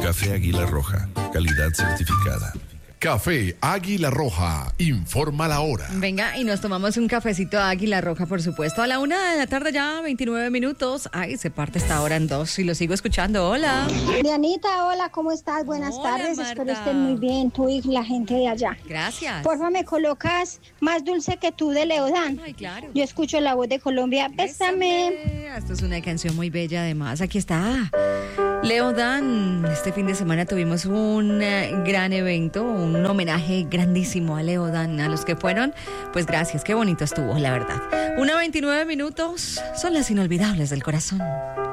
Café Águila Roja, calidad certificada. Café Águila Roja, informa la hora. Venga, y nos tomamos un cafecito de Águila Roja, por supuesto. A la 1:00 ya, 29 minutos. Ay, se parte esta hora en dos y lo sigo escuchando. Hola. Dianita, hola, ¿cómo estás? Buenas tardes, Marta. espero estén muy bien, tú y la gente de allá. Gracias. Porfa, me colocas Más Dulce que Tú de Leodán. Ay, claro. Yo escucho la voz de Colombia, bésame. Esto es una canción muy bella, además. Aquí está Leodán. Este fin de semana tuvimos un gran evento, un homenaje grandísimo a Leodán. A los que fueron, pues gracias, qué bonito estuvo, la verdad. 1:29 minutos, son las inolvidables del corazón.